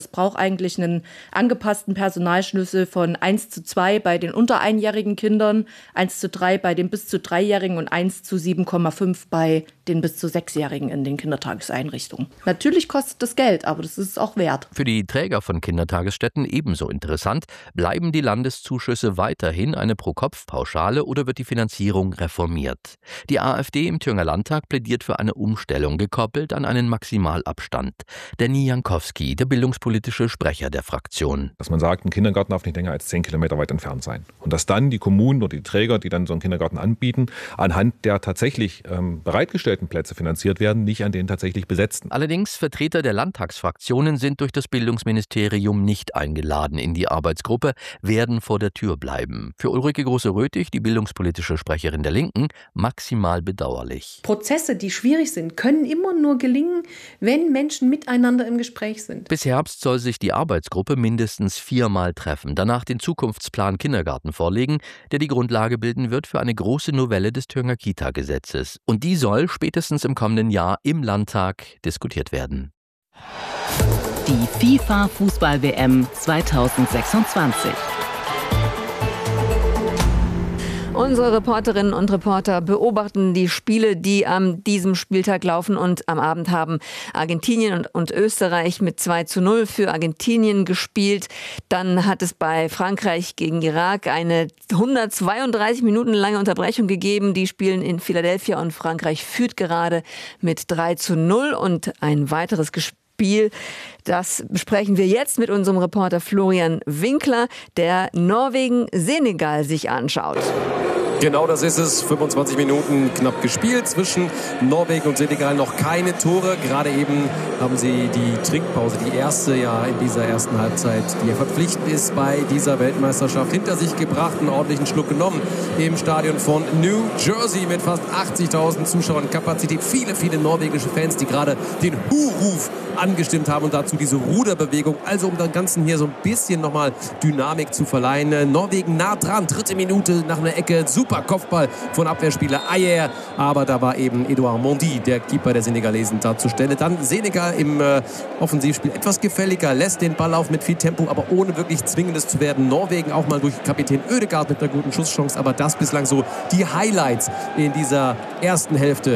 Es braucht eigentlich einen angepassten Personalschlüssel von 1:2 bei den unter einjährigen Kindern, 1:3 bei den bis zu 3-Jährigen und 1:7,5 bei den bis zu 6-Jährigen in den Kindertageseinrichtungen. Natürlich kostet das Geld, aber das ist es auch wert. Für die Träger von Kindertagesstätten ebenso interessant: Bleiben die Landeszuschüsse weiterhin eine Pro-Kopf-Pauschale oder wird die Finanzierung reformiert? Die AfD im Thüringer Landtag plädiert für eine Umstellung, gekoppelt an einen Maximalabstand. Danny Jankowski, der bildungspolitische Sprecher der Fraktion. Dass man sagt, ein Kindergarten darf nicht länger als 10 Kilometer weit entfernt sein. Und dass dann die Kommunen oder die Träger, die dann so einen Kindergarten anbieten, anhand der tatsächlich bereitgestellten Plätze finanziert werden, nicht an den tatsächlich besetzten. Allerdings, Vertreter der Landtagsfraktionen sind durch das Bildungsministerium nicht eingeladen in die Arbeitsgruppe, werden vor der Tür bleiben. Für Ulrike Große-Röthig, die bildungspolitische Sprecherin der Linken, maximal bedauerlich. Prozesse, die schwierig sind, können immer nur gelingen, wenn Menschen miteinander im Gespräch sind. Bis Herbst soll sich die Arbeitsgruppe mindestens 4-mal treffen, danach den Zukunftsplan Kindergarten vorlegen, der die Grundlage bilden wird für eine große Novelle des Thüringer Kita-Gesetzes. Und die soll spätestens im kommenden Jahr im Landtag diskutiert werden. Die FIFA-Fußball-WM 2026. Unsere Reporterinnen und Reporter beobachten die Spiele, die an diesem Spieltag laufen, und am Abend haben Argentinien und Österreich mit 2:0 für Argentinien gespielt. Dann hat es bei Frankreich gegen Irak eine 132 Minuten lange Unterbrechung gegeben. Die spielen in Philadelphia und Frankreich führt gerade mit 3:0 und ein weiteres Spiel. Das besprechen wir jetzt mit unserem Reporter Florian Winkler, der Norwegen-Senegal sich anschaut. Genau, das ist es. 25 Minuten knapp gespielt zwischen Norwegen und Senegal. Noch keine Tore. Gerade eben haben sie die Trinkpause, die erste in dieser ersten Halbzeit, die ja verpflichtend ist bei dieser Weltmeisterschaft, hinter sich gebracht. Einen ordentlichen Schluck genommen im Stadion von New Jersey mit fast 80.000 Zuschauern Kapazität. Viele, viele norwegische Fans, die gerade den Hu-Ruf angestimmt haben und dazu diese Ruderbewegung. Also um dem Ganzen hier so ein bisschen nochmal Dynamik zu verleihen. Norwegen nah dran, 3. Minute nach einer Ecke. Super Kopfball von Abwehrspieler Ayer, aber da war eben Edouard Mendy, der Keeper der Senegalesen, da zur Stelle. Dann Senegal im Offensivspiel etwas gefälliger, lässt den Ball auf mit viel Tempo, aber ohne wirklich Zwingendes zu werden. Norwegen auch mal durch Kapitän Ødegaard mit einer guten Schusschance, aber das bislang so die Highlights in dieser ersten Hälfte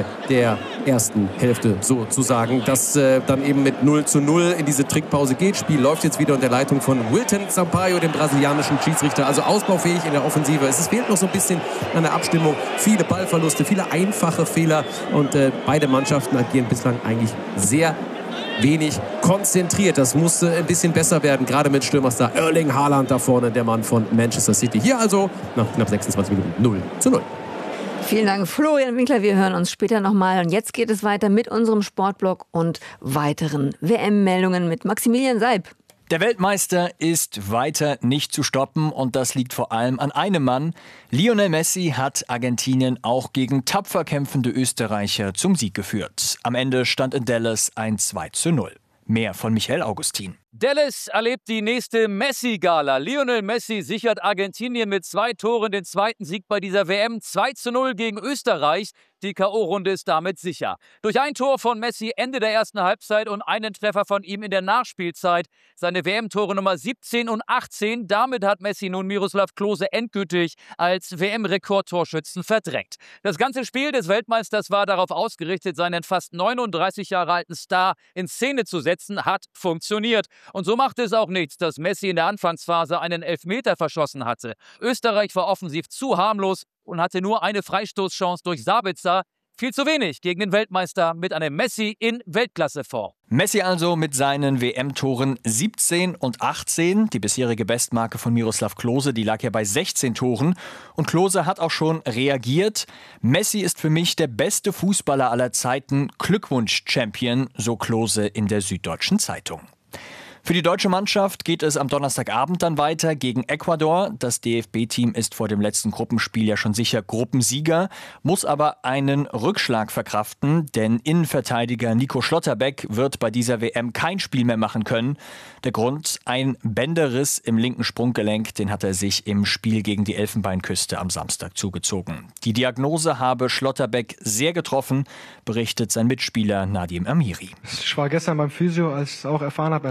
sozusagen, dass dann eben mit 0:0 in diese Trickpause geht. Spiel läuft jetzt wieder unter Leitung von Wilton Sampaio, dem brasilianischen Schiedsrichter, also ausbaufähig in der Offensive. Es fehlt noch so ein bisschen an der Abstimmung, viele Ballverluste, viele einfache Fehler und beide Mannschaften agieren bislang eigentlich sehr wenig konzentriert. Das muss ein bisschen besser werden, gerade mit Stürmerstar Erling Haaland da vorne, der Mann von Manchester City. Hier also nach knapp 26 Minuten 0:0. Vielen Dank, Florian Winkler. Wir hören uns später nochmal. Und jetzt geht es weiter mit unserem Sportblog und weiteren WM-Meldungen mit Maximilian Seib. Der Weltmeister ist weiter nicht zu stoppen und das liegt vor allem an einem Mann. Lionel Messi hat Argentinien auch gegen tapfer kämpfende Österreicher zum Sieg geführt. Am Ende stand in Dallas ein 2:0. Mehr von Michael Augustin. Dallas erlebt die nächste Messi-Gala. Lionel Messi sichert Argentinien mit 2 Toren den zweiten Sieg bei dieser WM. 2:0 gegen Österreich. Die K.O.-Runde ist damit sicher. Durch ein Tor von Messi Ende der ersten Halbzeit und einen Treffer von ihm in der Nachspielzeit. Seine WM-Tore Nummer 17 und 18. Damit hat Messi nun Miroslav Klose endgültig als WM-Rekordtorschützen verdrängt. Das ganze Spiel des Weltmeisters war darauf ausgerichtet, seinen fast 39 Jahre alten Star in Szene zu setzen. Hat funktioniert. Und so machte es auch nichts, dass Messi in der Anfangsphase einen Elfmeter verschossen hatte. Österreich war offensiv zu harmlos und hatte nur eine Freistoßchance durch Sabitzer. Viel zu wenig gegen den Weltmeister mit einem Messi in Weltklasseform. Messi also mit seinen WM-Toren 17 und 18. Die bisherige Bestmarke von Miroslav Klose, die lag ja bei 16 Toren. Und Klose hat auch schon reagiert. Messi ist für mich der beste Fußballer aller Zeiten. Glückwunsch, Champion, so Klose in der Süddeutschen Zeitung. Für die deutsche Mannschaft geht es am Donnerstagabend dann weiter gegen Ecuador. Das DFB-Team ist vor dem letzten Gruppenspiel ja schon sicher Gruppensieger, muss aber einen Rückschlag verkraften, denn Innenverteidiger Nico Schlotterbeck wird bei dieser WM kein Spiel mehr machen können. Der Grund: ein Bänderriss im linken Sprunggelenk, den hat er sich im Spiel gegen die Elfenbeinküste am Samstag zugezogen. Die Diagnose habe Schlotterbeck sehr getroffen, berichtet sein Mitspieler Nadim Amiri. Ich war gestern beim Physio, als ich auch erfahren habe, er lag neben mir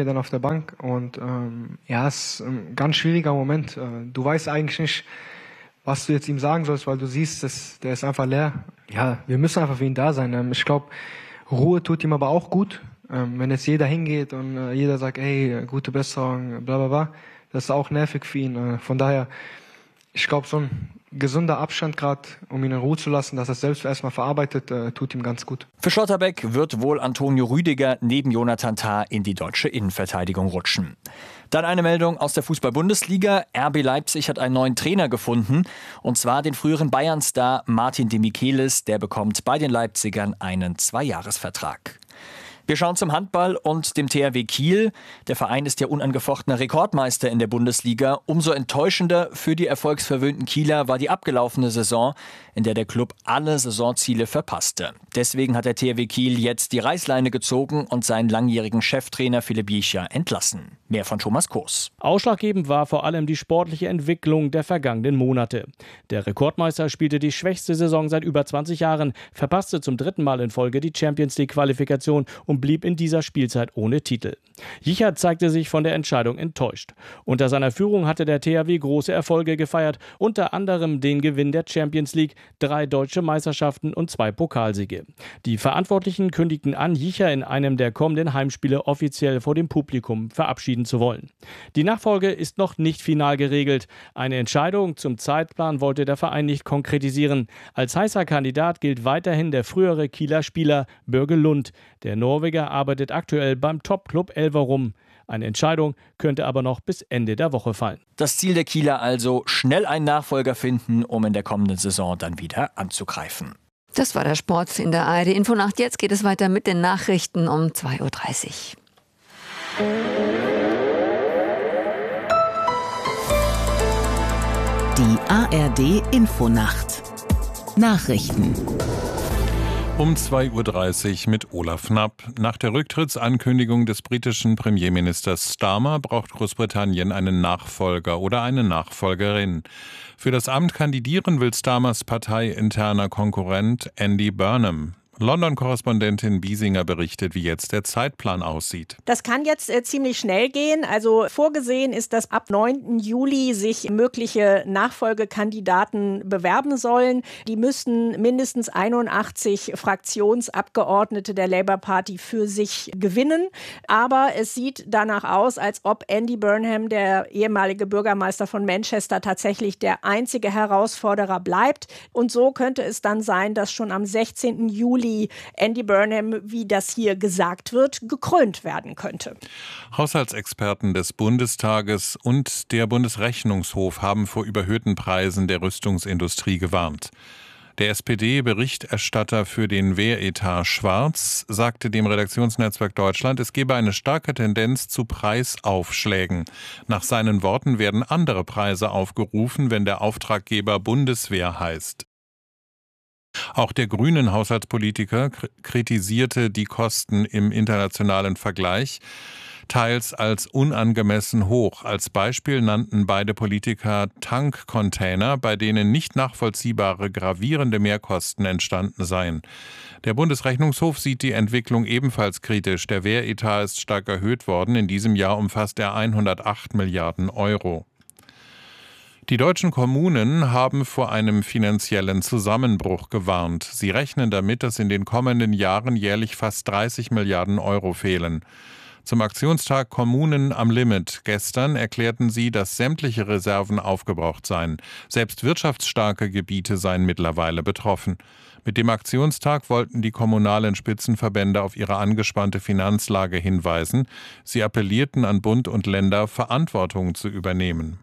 wir dann auf der Bank und es ist ein ganz schwieriger Moment. Du weißt eigentlich nicht, was du jetzt ihm sagen sollst, weil du siehst, der ist einfach leer. Ja, wir müssen einfach für ihn da sein. Ich glaube, Ruhe tut ihm aber auch gut. Wenn jetzt jeder hingeht und jeder sagt, ey, gute Besserung, bla bla bla, das ist auch nervig für ihn. Von daher, ich glaube, so ein gesunder Abstand gerade, um ihn in Ruhe zu lassen, dass er es selbst erstmal verarbeitet, tut ihm ganz gut. Für Schlotterbeck wird wohl Antonio Rüdiger neben Jonathan Tah in die deutsche Innenverteidigung rutschen. Dann eine Meldung aus der Fußball-Bundesliga. RB Leipzig hat einen neuen Trainer gefunden, und zwar den früheren Bayern-Star Martin de Michelis. Der bekommt bei den Leipzigern einen 2-Jahres-Vertrag. Wir schauen zum Handball und dem THW Kiel. Der Verein ist ja unangefochtener Rekordmeister in der Bundesliga. Umso enttäuschender für die erfolgsverwöhnten Kieler war die abgelaufene Saison, in der der Club alle Saisonziele verpasste. Deswegen hat der THW Kiel jetzt die Reißleine gezogen und seinen langjährigen Cheftrainer Philipp Jiecha entlassen. Mehr von Thomas Kurs. Ausschlaggebend war vor allem die sportliche Entwicklung der vergangenen Monate. Der Rekordmeister spielte die schwächste Saison seit über 20 Jahren, verpasste zum 3. Mal in Folge die Champions-League-Qualifikation und blieb in dieser Spielzeit ohne Titel. Jiecha zeigte sich von der Entscheidung enttäuscht. Unter seiner Führung hatte der THW große Erfolge gefeiert, unter anderem den Gewinn der Champions League, 3 deutsche Meisterschaften und 2 Pokalsiege. Die Verantwortlichen kündigten an, Jiecha in einem der kommenden Heimspiele offiziell vor dem Publikum verabschieden zu wollen. Die Nachfolge ist noch nicht final geregelt. Eine Entscheidung zum Zeitplan wollte der Verein nicht konkretisieren. Als heißer Kandidat gilt weiterhin der frühere Kieler Spieler Börge Lund. Der Norweger arbeitet aktuell beim Top-Club Elverum. Eine Entscheidung könnte aber noch bis Ende der Woche fallen. Das Ziel der Kieler also, schnell einen Nachfolger finden, um in der kommenden Saison dann wieder anzugreifen. Das war der Sport in der ARD Infonacht. Jetzt geht es weiter mit den Nachrichten um 2:30 Uhr. Die ARD Infonacht. Nachrichten. Um 2:30 Uhr mit Olaf Knapp. Nach der Rücktrittsankündigung des britischen Premierministers Starmer braucht Großbritannien einen Nachfolger oder eine Nachfolgerin. Für das Amt kandidieren will Starmers parteiinterner Konkurrent Andy Burnham. London-Korrespondentin Biesinger berichtet, wie jetzt der Zeitplan aussieht. Das kann jetzt ziemlich schnell gehen. Also vorgesehen ist, dass ab 9. Juli sich mögliche Nachfolgekandidaten bewerben sollen. Die müssten mindestens 81 Fraktionsabgeordnete der Labour Party für sich gewinnen. Aber es sieht danach aus, als ob Andy Burnham, der ehemalige Bürgermeister von Manchester, tatsächlich der einzige Herausforderer bleibt. Und so könnte es dann sein, dass schon am 16. Juli Andy Burnham, wie das hier gesagt wird, gekrönt werden könnte. Haushaltsexperten des Bundestages und der Bundesrechnungshof haben vor überhöhten Preisen der Rüstungsindustrie gewarnt. Der SPD-Berichterstatter für den Wehretat Schwarz sagte dem Redaktionsnetzwerk Deutschland, es gebe eine starke Tendenz zu Preisaufschlägen. Nach seinen Worten werden andere Preise aufgerufen, wenn der Auftraggeber Bundeswehr heißt. Auch der grünen Haushaltspolitiker kritisierte die Kosten im internationalen Vergleich, teils als unangemessen hoch. Als Beispiel nannten beide Politiker Tankcontainer, bei denen nicht nachvollziehbare gravierende Mehrkosten entstanden seien. Der Bundesrechnungshof sieht die Entwicklung ebenfalls kritisch. Der Wehretat ist stark erhöht worden. In diesem Jahr umfasst er 108 Milliarden Euro. Die deutschen Kommunen haben vor einem finanziellen Zusammenbruch gewarnt. Sie rechnen damit, dass in den kommenden Jahren jährlich fast 30 Milliarden Euro fehlen. Zum Aktionstag Kommunen am Limit gestern erklärten sie, dass sämtliche Reserven aufgebraucht seien. Selbst wirtschaftsstarke Gebiete seien mittlerweile betroffen. Mit dem Aktionstag wollten die kommunalen Spitzenverbände auf ihre angespannte Finanzlage hinweisen. Sie appellierten an Bund und Länder, Verantwortung zu übernehmen.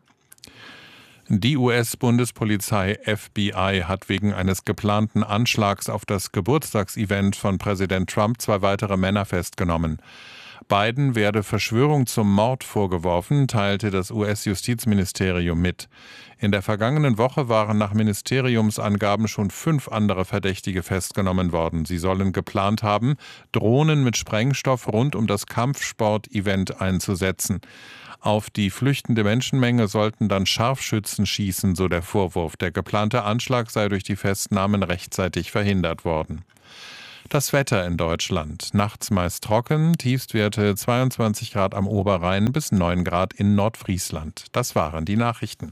Die US-Bundespolizei FBI hat wegen eines geplanten Anschlags auf das Geburtstagsevent von Präsident Trump 2 weitere Männer festgenommen. Beiden werde Verschwörung zum Mord vorgeworfen, teilte das US-Justizministerium mit. In der vergangenen Woche waren nach Ministeriumsangaben schon 5 andere Verdächtige festgenommen worden. Sie sollen geplant haben, Drohnen mit Sprengstoff rund um das Kampfsport-Event einzusetzen. Auf die flüchtende Menschenmenge sollten dann Scharfschützen schießen, so der Vorwurf. Der geplante Anschlag sei durch die Festnahmen rechtzeitig verhindert worden. Das Wetter in Deutschland. Nachts meist trocken, Tiefstwerte 22 Grad am Oberrhein bis 9 Grad in Nordfriesland. Das waren die Nachrichten.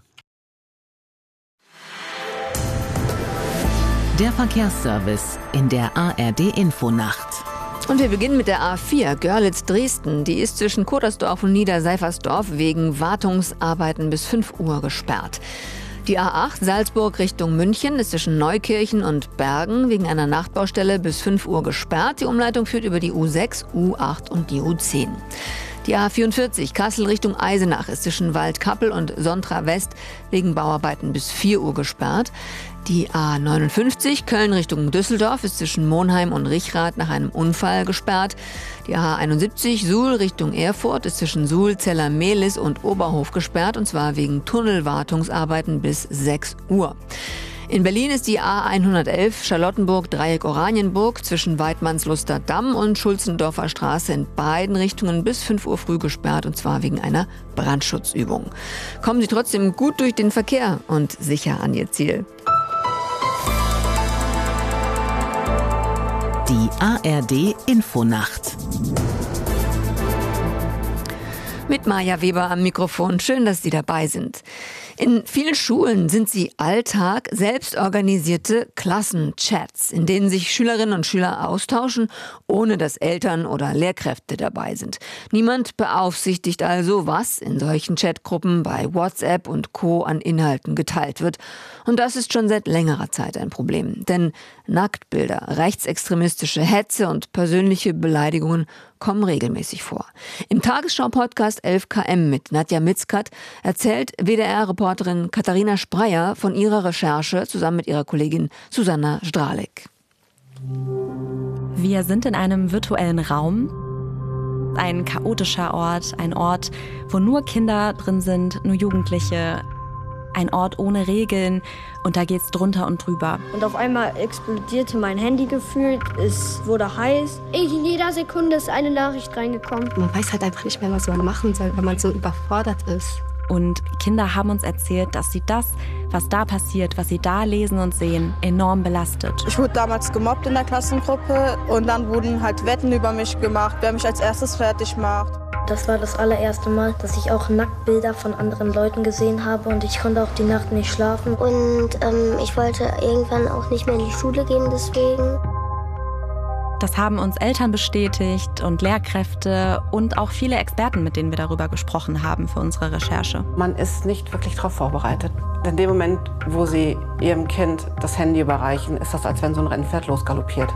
Der Verkehrsservice in der ARD-Infonacht. Und wir beginnen mit der A4 Görlitz-Dresden. Die ist zwischen Kodersdorf und Niederseifersdorf wegen Wartungsarbeiten bis 5 Uhr gesperrt. Die A8 Salzburg Richtung München ist zwischen Neukirchen und Bergen wegen einer Nachtbaustelle bis 5 Uhr gesperrt. Die Umleitung führt über die U6, U8 und die U10. Die A44 Kassel Richtung Eisenach ist zwischen Waldkappel und Sontra West wegen Bauarbeiten bis 4 Uhr gesperrt. Die A59 Köln Richtung Düsseldorf ist zwischen Monheim und Richrath nach einem Unfall gesperrt. Die A71 Suhl Richtung Erfurt ist zwischen Suhl, Zeller-Mehlis und Oberhof gesperrt, und zwar wegen Tunnelwartungsarbeiten bis 6 Uhr. In Berlin ist die A111 Charlottenburg-Dreieck-Oranienburg zwischen Weidmannsluster Damm und Schulzendorfer Straße in beiden Richtungen bis 5 Uhr früh gesperrt, und zwar wegen einer Brandschutzübung. Kommen Sie trotzdem gut durch den Verkehr und sicher an Ihr Ziel. Die ARD-Infonacht. Mit Maja Weber am Mikrofon. Schön, dass Sie dabei sind. In vielen Schulen sind sie Alltag selbstorganisierte Klassenchats, in denen sich Schülerinnen und Schüler austauschen, ohne dass Eltern oder Lehrkräfte dabei sind. Niemand beaufsichtigt also, was in solchen Chatgruppen bei WhatsApp und Co. an Inhalten geteilt wird. Und das ist schon seit längerer Zeit ein Problem. Denn Nacktbilder, rechtsextremistische Hetze und persönliche Beleidigungen kommen regelmäßig vor. Im Tagesschau-Podcast 11KM mit Nadja Mitzkat erzählt WDR-Reporterin Katharina Spreyer von ihrer Recherche zusammen mit ihrer Kollegin Susanna Stralek. Wir sind in einem virtuellen Raum. Ein chaotischer Ort, ein Ort, wo nur Kinder drin sind, nur Jugendliche. Ein Ort ohne Regeln, und da geht's drunter und drüber. Und auf einmal explodierte mein Handy gefühlt, es wurde heiß. In jeder Sekunde ist eine Nachricht reingekommen. Man weiß halt einfach nicht mehr, was man machen soll, weil man so überfordert ist. Und Kinder haben uns erzählt, dass sie das, was da passiert, was sie da lesen und sehen, enorm belastet. Ich wurde damals gemobbt in der Klassengruppe und dann wurden halt Wetten über mich gemacht, wer mich als erstes fertig macht. Das war das allererste Mal, dass ich auch Nacktbilder von anderen Leuten gesehen habe, und ich konnte auch die Nacht nicht schlafen. Und ich wollte irgendwann auch nicht mehr in die Schule gehen deswegen. Das haben uns Eltern bestätigt und Lehrkräfte und auch viele Experten, mit denen wir darüber gesprochen haben für unsere Recherche. Man ist nicht wirklich darauf vorbereitet. In dem Moment, wo Sie Ihrem Kind das Handy überreichen, ist das, als wenn so ein Rennpferd losgaloppiert.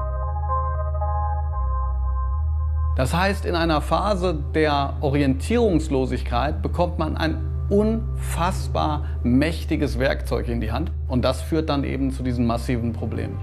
Das heißt, in einer Phase der Orientierungslosigkeit bekommt man ein unfassbar mächtiges Werkzeug in die Hand. Und das führt dann eben zu diesen massiven Problemen.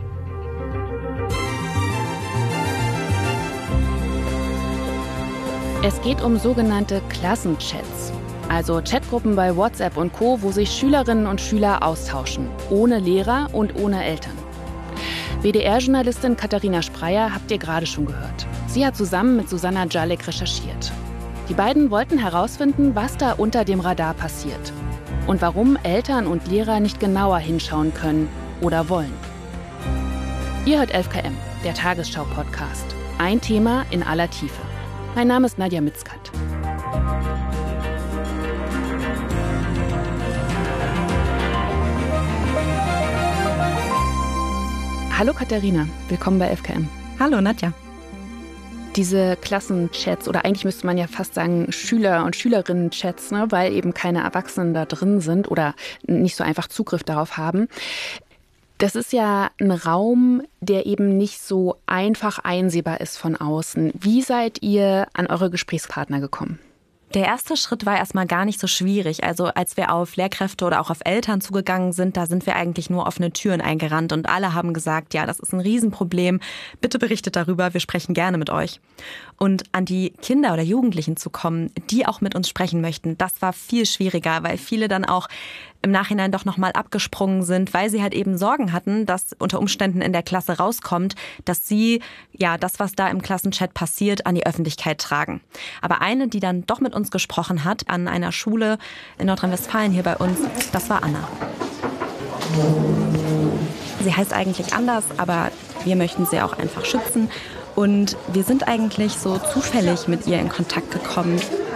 Es geht um sogenannte Klassenchats, also Chatgruppen bei WhatsApp und Co., wo sich Schülerinnen und Schüler austauschen, ohne Lehrer und ohne Eltern. WDR-Journalistin Katharina Spreyer habt ihr gerade schon gehört. Sie hat zusammen mit Susanna Stralek recherchiert. Die beiden wollten herausfinden, was da unter dem Radar passiert und warum Eltern und Lehrer nicht genauer hinschauen können oder wollen. Ihr hört 11KM, der Tagesschau-Podcast. Ein Thema in aller Tiefe. Mein Name ist Nadja Mitzkat. Hallo Katharina, willkommen bei 11KM. Hallo Nadja. Diese Klassenchats, oder eigentlich müsste man ja fast sagen Schüler- und Schülerinnen-Chats, ne, weil eben keine Erwachsenen da drin sind oder nicht so einfach Zugriff darauf haben. Das ist ja ein Raum, der eben nicht so einfach einsehbar ist von außen. Wie seid ihr an eure Gesprächspartner gekommen? Der erste Schritt war erstmal gar nicht so schwierig. Also als wir auf Lehrkräfte oder auch auf Eltern zugegangen sind, da sind wir eigentlich nur offene Türen eingerannt und alle haben gesagt, ja, das ist ein Riesenproblem. Bitte berichtet darüber, wir sprechen gerne mit euch. Und an die Kinder oder Jugendlichen zu kommen, die auch mit uns sprechen möchten, das war viel schwieriger, weil viele dann auch im Nachhinein doch nochmal abgesprungen sind, weil sie halt eben Sorgen hatten, dass unter Umständen in der Klasse rauskommt, dass sie ja das, was da im Klassenchat passiert, an die Öffentlichkeit tragen. Aber eine, die dann doch mit uns gesprochen hat, an einer Schule in Nordrhein-Westfalen hier bei uns, das war Anna. Sie heißt eigentlich anders, aber wir möchten sie auch einfach schützen. Und wir sind eigentlich so zufällig mit ihr in Kontakt gekommen.